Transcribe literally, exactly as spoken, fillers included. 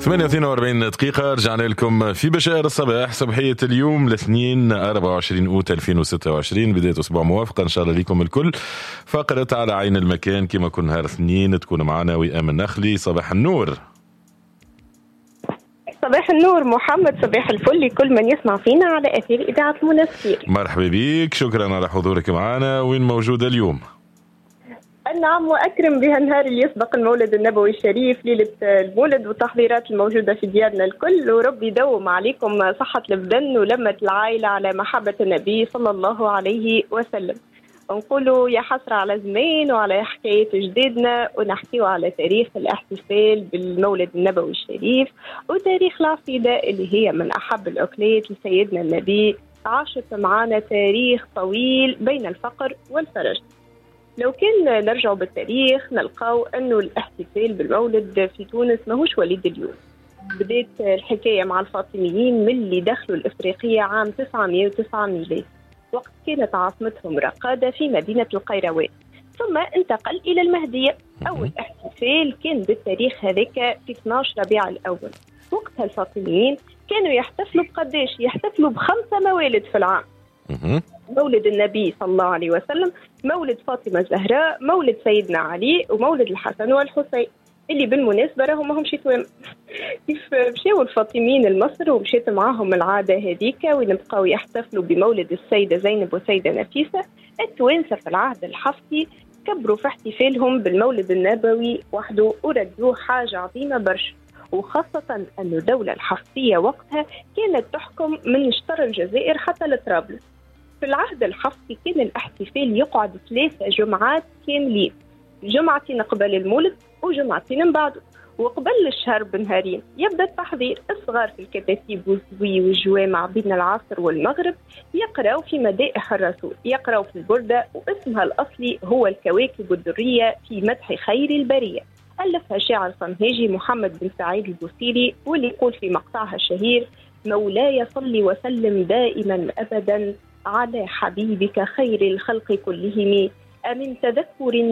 ثمانية واثنين وأربعين دقيقة رجعنا لكم في بشائر الصباح. صباحية اليوم الاثنين أربعة وعشرين أوت ألفين وستة وعشرين، بداية أسبوع موافقة إن شاء الله لكم الكل. فقرة على عين المكان كما كل نهار اثنين تكون معنا وئام النخلي. صباح النور. صباح النور محمد، صباح الفل لكل من يسمع فينا على أثير إذاعة منستير. مرحبا بك، شكرا على حضورك معنا. وين موجودة اليوم؟ نعم، وأكرم بها النهار اللي يسبق المولد النبوي الشريف، ليلة المولد والتحضيرات الموجودة في ديارنا الكل، وربي يدوم عليكم صحة البدن ولمة العائلة على محبة النبي صلى الله عليه وسلم. ونقولوا يا حسرة على زمان وعلى حكاية جديدنا، ونحكيوا على تاريخ الاحتفال بالمولد النبوي الشريف وتاريخ العقيدة اللي هي من أحب الأكلات لسيدنا النبي. عاشت معنا تاريخ طويل بين الفقر والفرج. لو كان نرجع بالتاريخ نلقاو أنه الاحتفال بالمولد في تونس ماهوش وليد اليوم. بدأت الحكاية مع الفاطميين من اللي دخلوا الإفريقية عام تسعمائة وتسعة ميلادي، وقت كانت عاصمتهم رقادة في مدينة القيروان، ثم انتقل إلى المهدية. أول احتفال كان بالتاريخ هذاك في اثني عشر ربيع الأول. وقتها الفاطميين كانوا يحتفلوا بقداش؟ يحتفلوا بخمسة موالد في العام. مولد النبي صلى الله عليه وسلم، مولد فاطمة الزهراء، مولد سيدنا علي، ومولد الحسن والحسين، اللي بالمناسبة راهم ما همش توام. كيف مشاو الفاطميين لمصر ومشيت معاهم العادة هذيك وين بقاو يحتفلوا بمولد السيدة زينب والسيدة نفيسة، التوانسة في العهد الحفتي كبروا في احتفالهم بالمولد النبوي وحده وردوه حاجة عظيمة برشا، وخاصة أن الدولة الحفتية وقتها كانت تحكم من شطر الجزائر حتى لطرابلس. في العهد الحفتي كان الاحتفال يقعد ثلاثة جمعات كاملين، جمعتين قبل المولد وجمعتين من بعده، وقبل الشهر بنهارين يبدأ التحضير. الصغار في الكتاتيب والزوي والجوامع بين العصر والمغرب يقرأوا في مدائح الرسول، يقرأوا في البردة واسمها الأصلي هو الكواكب الدرية في مدح خير البرية، ألفها شاعر صنهاجي محمد بن سعيد البوصيري، واللي يقول في مقطعها الشهير: مولاي صل وسلم دائما أبدا على حبيبك خير الخلق كلهم، أمن تذكر